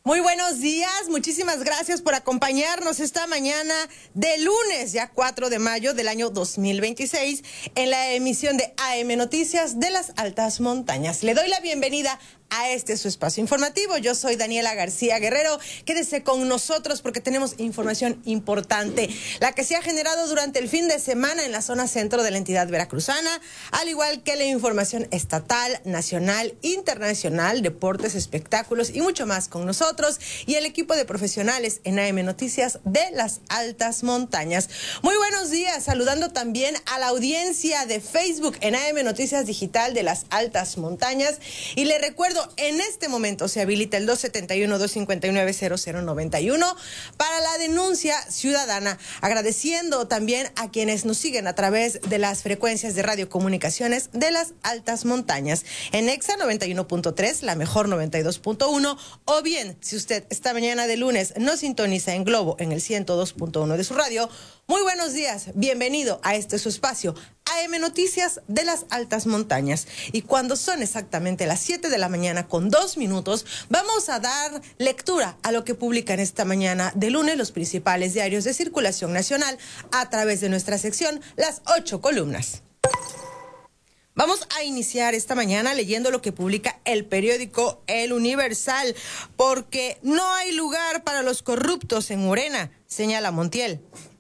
Muy buenos días, muchísimas gracias por acompañarnos esta mañana de lunes, ya 4 de mayo del año 2026, en la emisión de AM Noticias de las Altas Montañas. Le doy la bienvenida a su espacio informativo. Yo soy Daniela García Guerrero. Quédese con nosotros porque tenemos información importante, la que se ha generado durante el fin de semana en la zona centro de la entidad veracruzana, al igual que la información estatal, nacional, internacional, deportes, espectáculos y mucho más con nosotros y el equipo de profesionales en AM Noticias de las Altas Montañas. Muy buenos días, saludando también a la audiencia de Facebook en AM Noticias Digital de las Altas Montañas, y le recuerdo, en este momento se habilita el 271-259-0091 para la denuncia ciudadana, agradeciendo también a quienes nos siguen a través de las frecuencias de radiocomunicaciones de las Altas Montañas, en EXA 91.3, la mejor 92.1, o bien, si usted esta mañana de lunes nos sintoniza en Globo en el 102.1 de su radio, muy buenos días, bienvenido a su espacio, AM Noticias de las Altas Montañas. Y cuando son exactamente las 7 de la mañana con 2 minutos, vamos a dar lectura a lo que publican esta mañana de lunes los principales diarios de circulación nacional a través de nuestra sección Las 8 Columnas. Vamos a iniciar esta mañana leyendo lo que publica el periódico El Universal, porque no hay lugar para los corruptos en Morena, señala Montiel.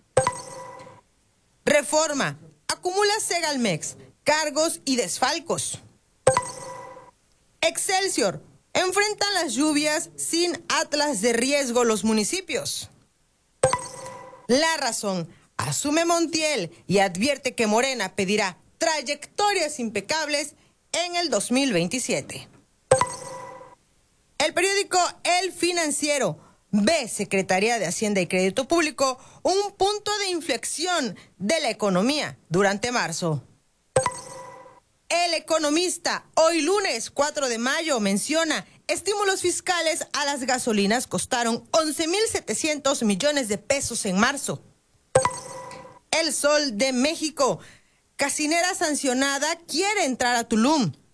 Reforma. Acumula Segalmex, cargos y desfalcos. Excelsior. Enfrentan las lluvias sin atlas de riesgo los municipios. La Razón. Asume Montiel y advierte que Morena pedirá trayectorias impecables en el 2027. El periódico El Financiero. Ve Secretaría de Hacienda y Crédito Público un punto de inflexión de la economía durante marzo. El Economista, hoy lunes 4 de mayo, menciona estímulos fiscales a las gasolinas costaron 11.700 millones de pesos en marzo. El Sol de México, gasinera sancionada quiere entrar a Tulum.